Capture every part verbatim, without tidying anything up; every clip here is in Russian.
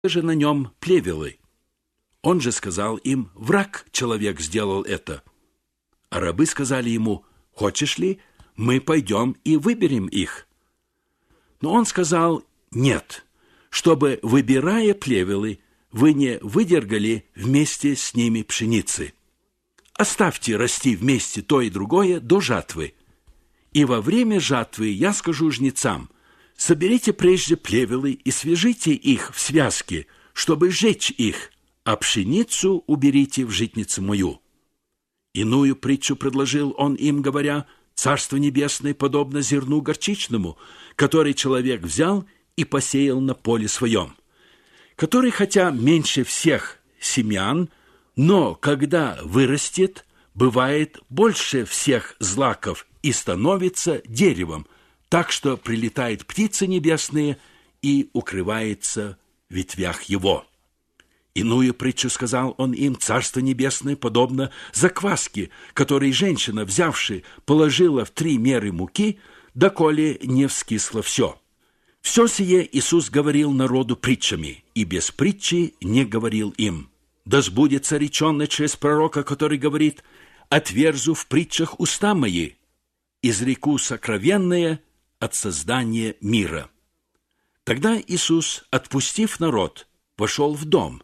же на нем плевелы. Он же сказал им: враг человек сделал это. А рабы сказали ему: хочешь ли, мы пойдем и выберем их? Но он сказал: нет, чтобы, выбирая плевелы, вы не выдергали вместе с ними пшеницы. Оставьте расти вместе то и другое до жатвы. И во время жатвы я скажу жнецам: соберите прежде плевелы и свяжите их в связки, чтобы сжечь их, а пшеницу уберите в житницу мою. Иную притчу предложил он им, говоря: Царство Небесное подобно зерну горчичному, который человек взял и посеял на поле своем, который, хотя меньше всех семян, но когда вырастет, бывает больше всех злаков и становится деревом, так что прилетают птицы небесные и укрывается в ветвях его. Иную притчу сказал он им: Царство Небесное подобно закваске, которой женщина, взявши, положила в три меры муки, доколе не вскисло все. Все сие Иисус говорил народу притчами, и без притчи не говорил им. Да сбудется реченное через пророка, который говорит: «Отверзу в притчах уста мои, изреку сокровенное от создания мира». Тогда Иисус, отпустив народ, вошел в дом.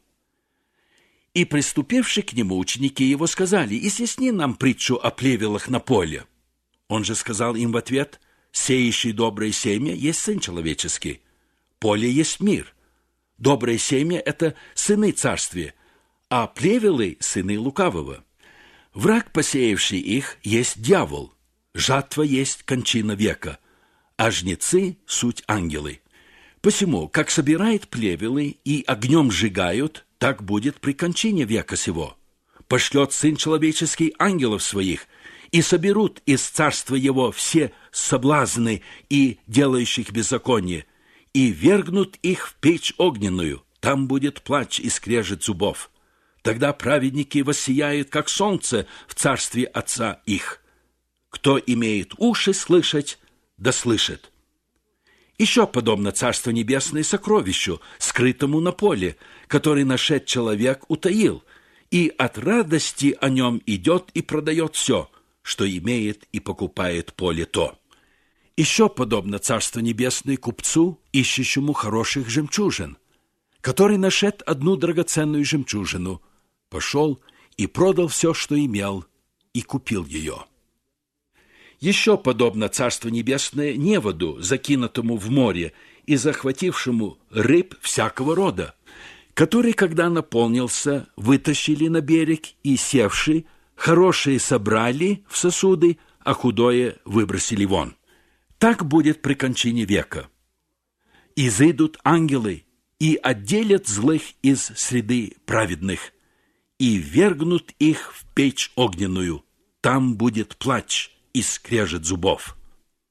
И приступивши к нему, ученики его сказали: изъясни нам притчу о плевелах на поле. Он же сказал им в ответ: сеющий доброе семя есть Сын Человеческий. Поле есть мир. Доброе семя – это сыны царствия, а плевелы – сыны лукавого. Враг, посеявший их, есть дьявол. Жатва есть кончина века, а жнецы – суть ангелы. Посему, как собирают плевелы и огнем сжигают, так будет при кончине века сего. Пошлет Сын Человеческий ангелов своих, и соберут из царства его все соблазны и делающих беззаконие, и вергнут их в печь огненную, там будет плач и скрежет зубов. Тогда праведники воссияют, как солнце, в царстве Отца их. Кто имеет уши слышать, да слышит. Еще подобно Царство Небесное сокровищу, скрытому на поле, который нашед человек утаил, и от радости о нем идет и продает все, что имеет, и покупает поле то. Еще подобно Царство Небесное купцу, ищущему хороших жемчужин, который нашед одну драгоценную жемчужину, пошел и продал все, что имел, и купил ее. Еще подобно Царство Небесное неводу, закинутому в море и захватившему рыб всякого рода, который, когда наполнился, вытащили на берег и, севши, хорошее собрали в сосуды, а худое выбросили вон. Так будет при кончине века. Изыдут ангелы и отделят злых из среды праведных, и вергнут их в печь огненную, там будет плач и скрежет зубов.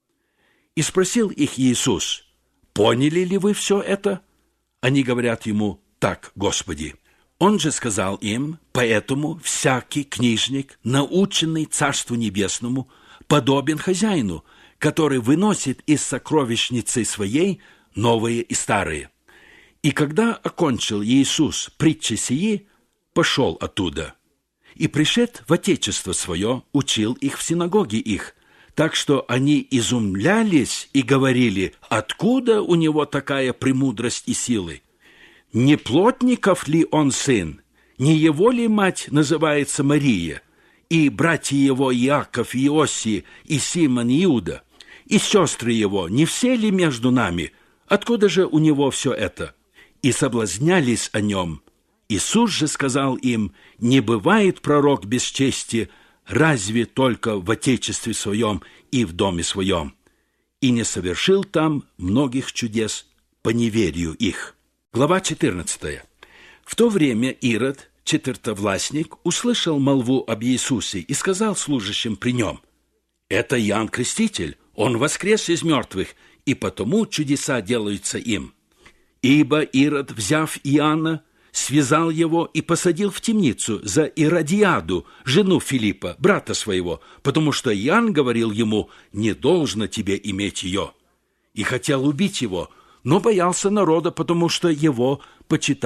И спросил их Иисус: поняли ли вы все это? Они говорят ему: так, Господи. Он же сказал им: поэтому всякий книжник, наученный Царству Небесному, подобен хозяину, который выносит из сокровищницы своей новые и старые. И когда окончил Иисус притчи сии, пошел оттуда. И, пришед в отечество свое, учил их в синагоге их, так что они изумлялись и говорили: откуда у него такая премудрость и силы? Не плотников ли он сын? Не его ли мать называется Мария? И братья его Иаков, Иосий и Симон Иуда? И сестры его, не все ли между нами? Откуда же у него все это? И соблазнялись о нем. Иисус же сказал им: не бывает пророк без чести, разве только в отечестве своем и в доме своем. И не совершил там многих чудес по неверию их. Глава четырнадцатая. В то время Ирод, четвертовластник, услышал молву об Иисусе и сказал служащим при нем: это Иоанн Креститель, он воскрес из мертвых, и потому чудеса делаются им. Ибо Ирод, взяв Иоанна, связал его и посадил в темницу за Иродиаду, жену Филиппа, брата своего, потому что Иоанн говорил ему: не должно тебе иметь ее. И хотел убить его, но боялся народа, потому что его почитали